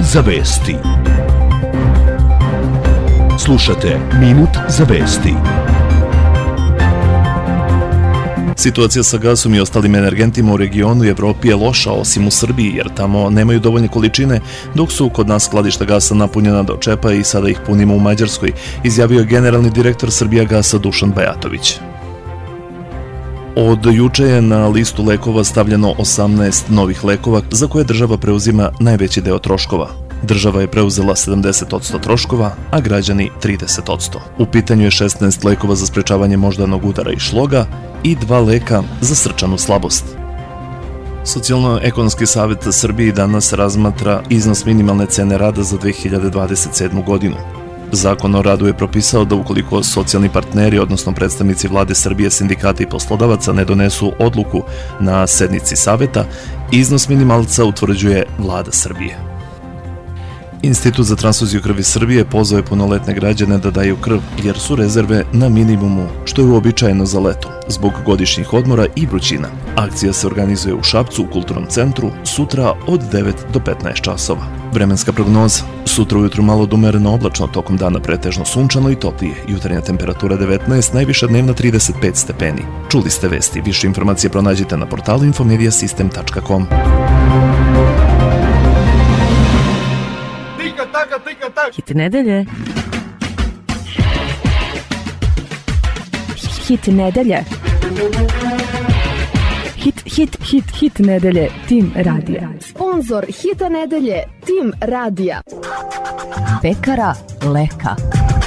za vesti. Slušate Minut za vesti. Situacija sa gasom i ostalim energentima u regionu i Evropi je loša, osim u Srbiji, jer tamo nemaju dovoljne količine, dok su kod nas skladišta gasa napunjena do čepa i sada ih punimo u Mađarskoj, izjavio je generalni direktor Srbijagasa Dušan Bajatović. Od juče je na listu lekova stavljeno 18 novih lekova za koje država preuzima najveći deo troškova. Država je preuzela 70% troškova, a građani 30%. U pitanju je 16 lekova za sprečavanje moždanog udara i šloga i 2 leka za srčanu slabost. Socijalno-ekonomski savet Srbiji danas razmatra iznos minimalne cene rada za 2027. godinu. Zakon o radu je propisao da ukoliko socijalni partneri, odnosno predstavnici vlade Srbije, sindikata i poslodavaca ne donesu odluku na sednici saveta, iznos minimalca utvrđuje vlada Srbije. Institut za transfuziju krvi Srbije pozvao je punoletne građane da daju krv, jer su rezerve na minimumu, što je uobičajeno za leto, zbog godišnjih odmora i vrućina. Akcija se organizuje u Šapcu, u Kulturnom centru, sutra od 9 do 15 časova. Vremenska prognoza. Sutra ujutru malo umereno oblačno, tokom dana pretežno sunčano i toplije. Jutarnja temperatura 19, najviša dnevna 35 stepeni. Čuli ste vesti. Više informacije pronađite na portalu infomediasystem.com. Hit nedelje. Hit nedelje. Hit nedelje. Tim radija. Sponzor hita nedelje. Tim radija. Pekara Leka.